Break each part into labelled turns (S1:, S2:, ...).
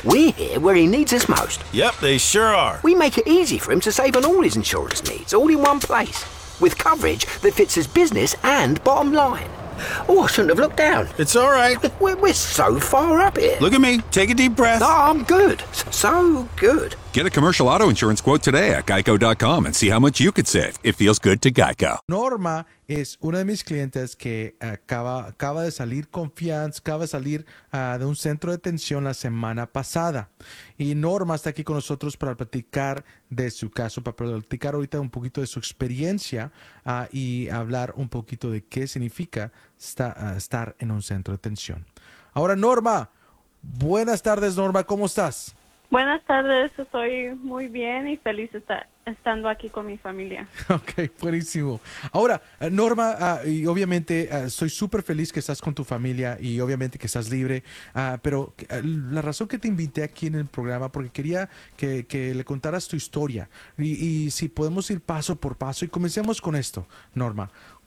S1: We're here where he needs us most.
S2: Yep, they sure are.
S1: We make it easy for him to save on all his insurance needs, all in one place, with coverage that fits his business and bottom line. Oh, I shouldn't have looked down.
S2: It's all right.
S1: We're so far up here.
S2: Look at me. Take a deep breath.
S1: No, I'm good. So good.
S3: Get a commercial auto insurance quote today at geico.com and see how much you could save. It feels good to Geico.
S4: Norma es una de mis clientes que acaba de salir acaba de salir de un centro de detención la semana pasada. Y Norma está aquí con nosotros para platicar de su caso, para platicar ahorita un poquito de su experiencia y hablar un poquito de qué significa estar en un centro de detención. Ahora, Norma, buenas tardes, Norma, ¿cómo estás?
S5: Buenas tardes, estoy muy bien y feliz estando aquí con mi familia.
S4: Ok, buenísimo. Ahora, Norma, y obviamente estoy súper feliz que estás con tu familia y obviamente que estás libre, pero la razón que te invité aquí en el programa, porque quería que le contaras tu historia y si podemos ir paso por paso y comencemos con esto, Norma.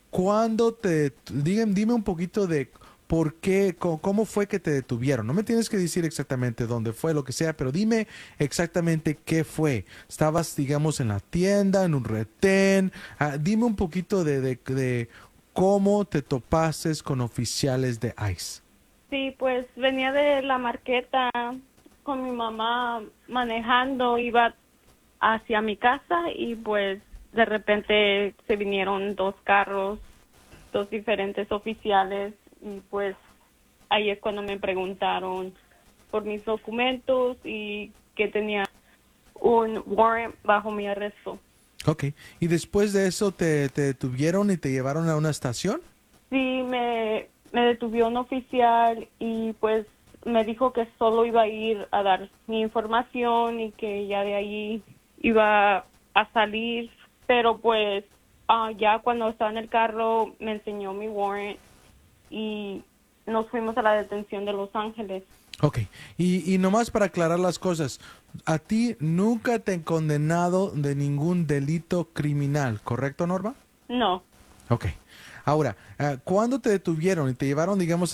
S4: Dime un poquito de ¿por qué? ¿Cómo fue que te detuvieron? No me tienes que decir exactamente dónde fue, lo que sea, pero dime exactamente qué fue. ¿Estabas, digamos, en la tienda, en un retén? Dime un poquito de cómo te topaste con oficiales de ICE.
S5: Sí, pues venía de la Marqueta con mi mamá manejando, iba hacia mi casa y pues de repente se vinieron dos carros, dos diferentes oficiales. Y pues ahí es cuando me preguntaron por mis documentos y que tenía un warrant bajo mi arresto.
S4: Ok, y después de eso te detuvieron y te llevaron a una estación.
S5: Sí, me detuvo un oficial y pues me dijo que solo iba a ir a dar mi información y que ya de ahí iba a salir, pero pues ya cuando estaba en el carro me enseñó mi warrant y nos fuimos a la detención de Los Ángeles.
S4: Ok, y nomás para aclarar las cosas, a ti nunca te han condenado de ningún delito criminal, ¿correcto, Norma?
S5: No.
S4: Ok, ahora, ¿cuándo te detuvieron y te llevaron, digamos,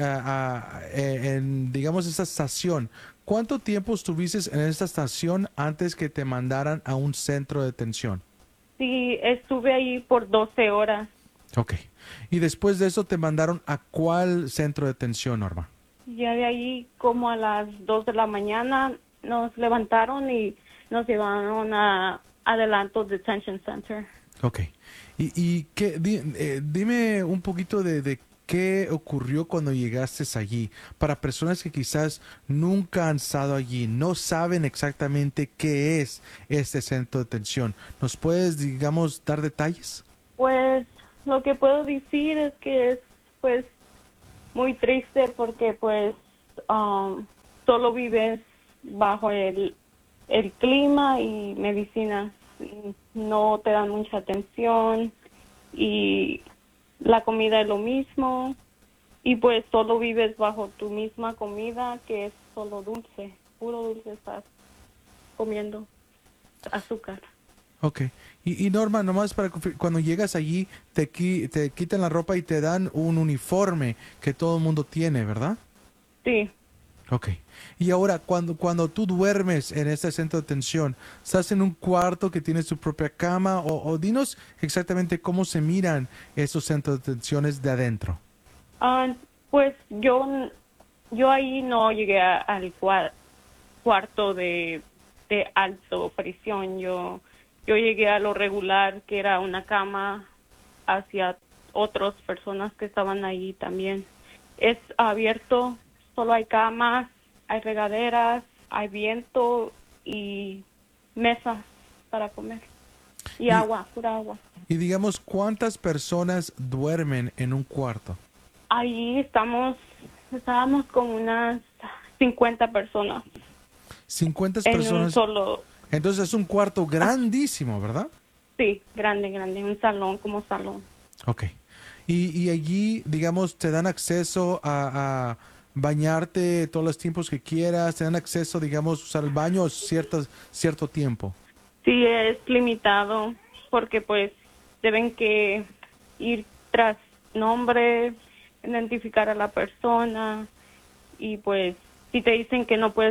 S4: digamos, esa estación? ¿Cuánto tiempo estuviste en esta estación antes que te mandaran a un centro de detención?
S5: Sí, estuve ahí por 12 horas.
S4: Ok. ¿Y después de eso te mandaron a cuál centro de detención, Norma?
S5: Ya de ahí como a las 2 de la mañana nos levantaron y nos llevaron a Adelanto Detention Center.
S4: Ok. ¿Y dime un poquito de qué ocurrió cuando llegaste allí? Para personas que quizás nunca han estado allí, no saben exactamente qué es este centro de detención. ¿Nos puedes, digamos, dar detalles?
S5: Pues lo que puedo decir es que es pues muy triste porque pues solo vives bajo el clima y medicinas, y no te dan mucha atención y la comida es lo mismo y pues solo vives bajo tu misma comida que es solo dulce, puro dulce estás comiendo, azúcar.
S4: Ok. Y Norma, nomás para cuando llegas allí, te quitan la ropa y te dan un uniforme que todo el mundo tiene, ¿verdad?
S5: Sí.
S4: Ok. Y ahora, cuando tú duermes en este centro de detención, ¿estás en un cuarto que tiene su propia cama? O dinos exactamente cómo se miran esos centros de detenciones de adentro.
S5: Pues yo ahí no llegué al cuarto de alto prisión. Yo llegué a lo regular, que era una cama hacia otras personas que estaban ahí también. Es abierto, solo hay camas, hay regaderas, hay viento y mesas para comer. Y agua, pura agua.
S4: Y digamos, ¿cuántas personas duermen en un cuarto?
S5: Ahí estábamos con unas 50 personas.
S4: 50
S5: en
S4: personas.
S5: Un solo...
S4: Entonces es un cuarto grandísimo, ¿verdad?
S5: Sí, grande, un salón como salón.
S4: Ok. Y allí, digamos, te dan acceso a bañarte todos los tiempos que quieras, te dan acceso, digamos, a usar el baño cierto tiempo.
S5: Sí, es limitado porque pues deben que ir tras nombre, identificar a la persona y pues si te dicen que no puedes